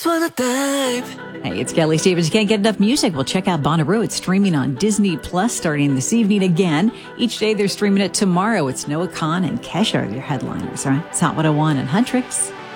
wanna dive. Hey, it's Kelly Stevens. You can't get enough music? Well, check out Bonnaroo. It's streaming on Disney Plus starting this evening again. Each day they're streaming it tomorrow. It's Noah Kahan and Kesha are your headliners, right? It's Hot 101 and Huntrix.